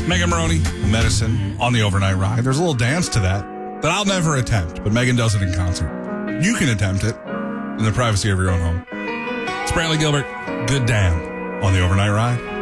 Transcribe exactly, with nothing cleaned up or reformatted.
Megan Maroney, Medicine on the overnight ride. There's a little dance to that that I'll never attempt, but Megan does it in concert. You can attempt it in the privacy of your own home. It's Brantley Gilbert, Good Damn on the overnight ride.